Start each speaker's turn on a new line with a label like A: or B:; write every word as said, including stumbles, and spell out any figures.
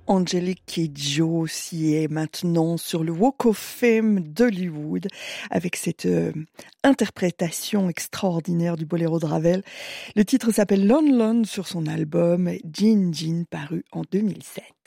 A: Angelique Kidjo aussi est maintenant sur le Walk of Fame d'Hollywood avec cette euh, interprétation extraordinaire du boléro de Ravel. Le titre s'appelle Lon Lon sur son album Gin Gin paru en deux mille sept.